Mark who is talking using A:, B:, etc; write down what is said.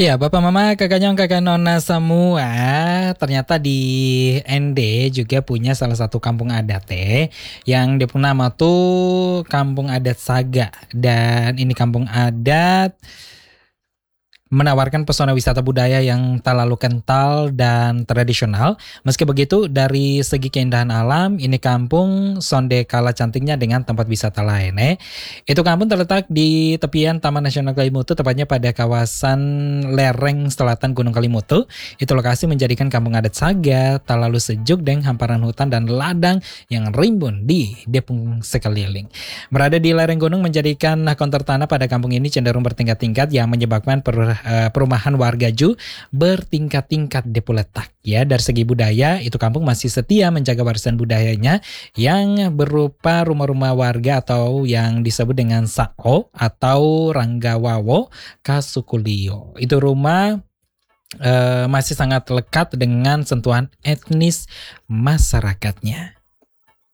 A: Iya, Bapak Mama, Kakak Nyong, Kakak Nona semua, ternyata di ND juga punya salah satu kampung adat yang dia punya nama tuh Kampung Adat Saga. Dan ini kampung adat menawarkan pesona wisata budaya yang tak lalu kental dan tradisional. Meski begitu, dari segi keindahan alam, ini kampung sonde kalah cantiknya dengan tempat wisata lain. Itu kampung terletak di tepian Taman Nasional Kelimutu, tepatnya pada kawasan lereng selatan Gunung Kelimutu. Itu lokasi menjadikan kampung adat Saga tak lalu sejuk dengan hamparan hutan dan ladang yang rimbun di Depung sekeliling. Berada di lereng gunung menjadikan kontur tanah pada kampung ini cenderung bertingkat-tingkat yang menyebabkan perumahan warga Ju bertingkat-tingkat letak. Ya, dari segi budaya, itu kampung masih setia menjaga warisan budayanya yang berupa rumah-rumah warga atau yang disebut dengan Sako atau Ranggawawo Kasukulio. Itu rumah masih sangat lekat dengan sentuhan etnis masyarakatnya.